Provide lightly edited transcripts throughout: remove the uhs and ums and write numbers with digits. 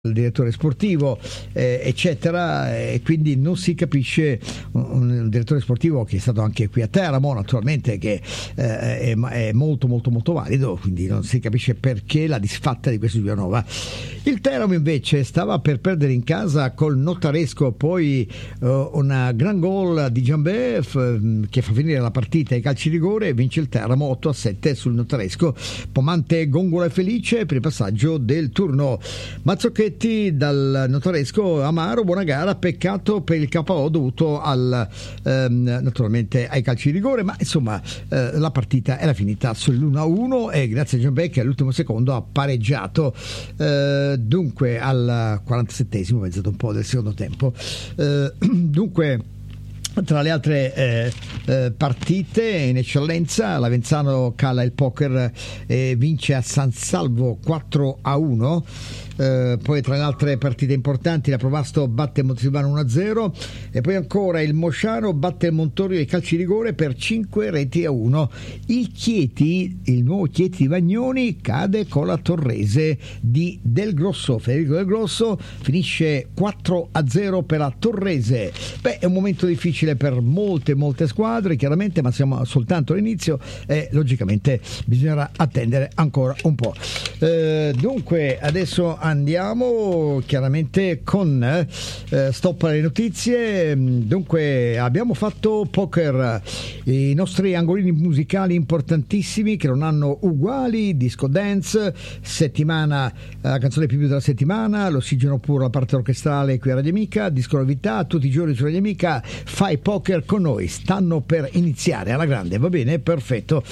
il direttore sportivo, eccetera, e quindi non si capisce un direttore sportivo che è stato anche qui a Teramo, naturalmente, che è molto molto molto valido, quindi non si capisce perché la disfatta di questo Giulianova. Il Teramo invece stava per perdere in casa col Notaresco, poi una gran gol di Giambè che fa finire la partita ai calci di rigore e vince il Teramo 8-7 sul Notaresco. Pomante, Gongola e Felice per il passaggio del turno. Mazzocchetti dal Notaresco, Amaro, buona gara, peccato per il KO dovuto naturalmente ai calci di rigore, ma insomma la partita era finita sull'1-1 e grazie a Giambè che all'ultimo secondo ha pareggiato. Dunque al 47esimo, è stato un po' del secondo tempo. Dunque, tra le altre partite in eccellenza, l'Avenzano cala il poker e vince a San Salvo 4-1. Poi tra le altre partite importanti la Provasto batte Montesilvano 1-0 e poi ancora il Mosciano batte il Montorio ai calci di rigore per 5-1. Il Chieti, il nuovo Chieti di Vagnoni, cade con la Torrese di Del Grosso. Federico Del Grosso finisce 4-0 per la Torrese. È un momento difficile per molte squadre, chiaramente, ma siamo soltanto all'inizio e logicamente bisognerà attendere ancora un po'. Dunque adesso andiamo chiaramente con stop alle notizie. Dunque abbiamo fatto poker, i nostri angolini musicali importantissimi che non hanno uguali, disco dance, settimana, la canzone più della settimana, l'ossigeno puro, la parte orchestrale qui a Radio Amica, disco novità tutti i giorni su Radio Amica. Fai poker con noi, stanno per iniziare alla grande, va bene? Perfetto.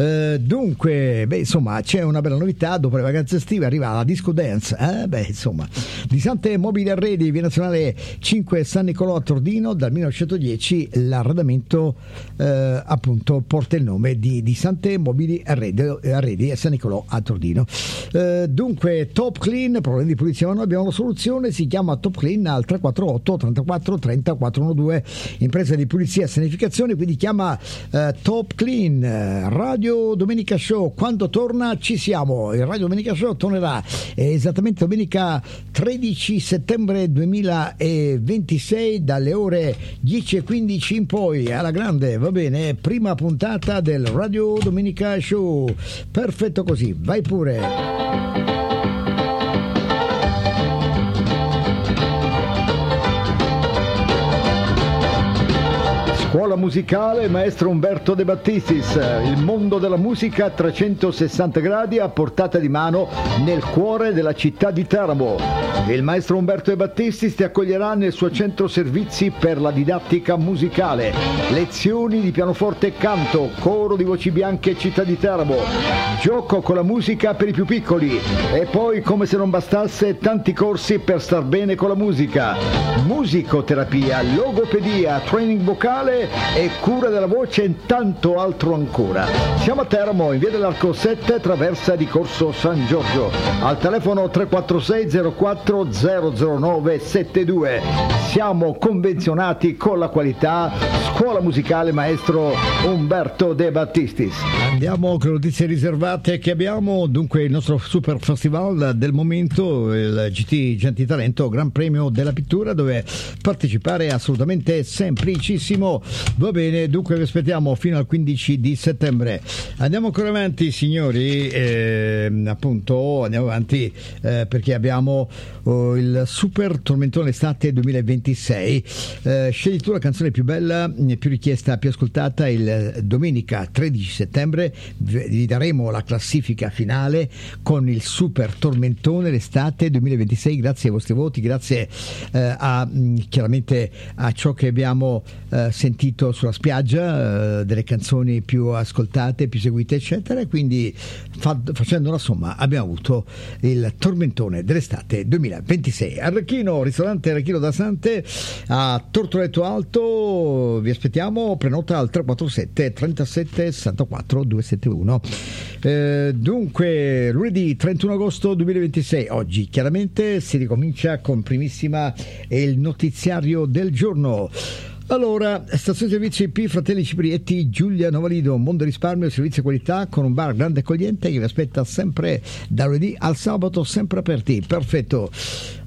Dunque insomma c'è una bella novità, dopo le vacanze estive arriva la disco dance, insomma, di Sante Mobili Arredi, via nazionale 5 San Nicolò a Tordino. Dal 1910 l'arredamento appunto porta il nome di Sante Mobili Arredi a San Nicolò a Tordino. Dunque Top Clean, problemi di pulizia, ma noi abbiamo la soluzione, si chiama Top Clean al 348 34 30 412, impresa di pulizia e sanificazione, quindi chiama Top Clean. Radio Domenica Show, quando torna ci siamo. Il Radio Domenica Show tornerà esattamente domenica 13 settembre 2026 dalle ore 10:15 in poi, alla grande, va bene? Prima puntata del Radio Domenica Show. Perfetto così, vai pure. Scuola musicale Maestro Umberto De Battistis, il mondo della musica a 360 gradi a portata di mano nel cuore della città di Teramo. Il Maestro Umberto De Battistis ti accoglierà nel suo centro servizi per la didattica musicale, lezioni di pianoforte e canto, coro di voci bianche città di Teramo, gioco con la musica per i più piccoli e poi, come se non bastasse, tanti corsi per star bene con la musica, musicoterapia, logopedia, training vocale e cura della voce e tanto altro ancora. Siamo a Teramo, in via dell'Arco 7, traversa di Corso San Giorgio, al telefono 346 04 009 72. Siamo convenzionati con la qualità. Scuola musicale Maestro Umberto De Battistis. Andiamo con le notizie riservate che abbiamo. Dunque il nostro super festival del momento, il GT Genti Talento, Gran Premio della Pittura, dove partecipare è assolutamente semplicissimo. Va bene, dunque vi aspettiamo fino al 15 di settembre. Andiamo ancora avanti, signori, appunto andiamo avanti perché abbiamo il Super Tormentone Estate 2026. Scegli tu la canzone più bella, più richiesta, più ascoltata. Il domenica 13 settembre vi daremo la classifica finale con il Super Tormentone l'estate 2026, grazie ai vostri voti, grazie chiaramente a ciò che abbiamo sentito sulla spiaggia, delle canzoni più ascoltate, più seguite, eccetera. Quindi facendo una somma abbiamo avuto il Tormentone dell'estate 2026. Arrecchino, ristorante Arrecchino da Sante a Tortoretto Alto, vi aspettiamo, prenota al 347 37 64 271. Dunque lunedì 31 agosto 2026, oggi chiaramente si ricomincia con primissima e il notiziario del giorno. Allora, stazione servizio IP Fratelli Ciprietti, Giulia Novalido, Mondo Risparmio, servizio qualità con un bar grande e accogliente che vi aspetta sempre da lunedì al sabato, sempre aperti. Perfetto.